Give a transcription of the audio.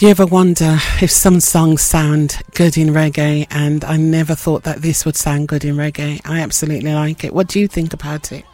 You ever wonder if some songs sound good in reggae? And I never thought that this would sound good in reggae. I absolutely like it. What do you think about it?